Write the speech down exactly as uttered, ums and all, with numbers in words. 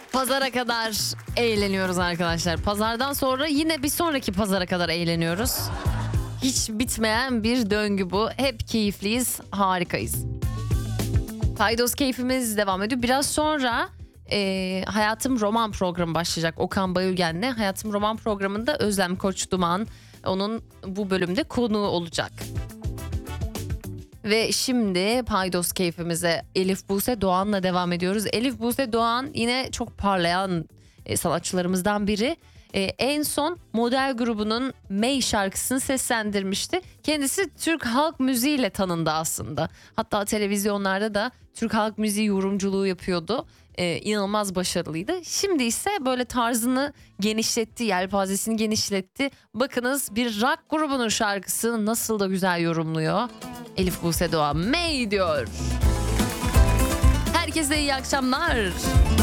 Pazara kadar eğleniyoruz arkadaşlar. Pazardan sonra yine bir sonraki pazara kadar eğleniyoruz. Hiç bitmeyen bir döngü bu. Hep keyifliyiz, harikayız. Paydos keyfimiz devam ediyor. Biraz sonra e, Hayatım Roman programı başlayacak. Okan Bayülgen'le Hayatım Roman programında Özlem Koç Duman onun bu bölümde konuğu olacak. Ve şimdi Paydos keyfimize Elif Buse Doğan'la devam ediyoruz. Elif Buse Doğan yine çok parlayan e, sanatçılarımızdan biri. E, en son model grubunun May şarkısını seslendirmişti. Kendisi Türk halk müziğiyle tanındı aslında. Hatta televizyonlarda da Türk halk müziği yorumculuğu yapıyordu. E, inanılmaz başarılıydı. Şimdi ise böyle tarzını genişletti, yelpazesini genişletti. Bakınız bir rock grubunun şarkısını nasıl da güzel yorumluyor. Elif Buse Doğan May diyor. Herkese iyi akşamlar.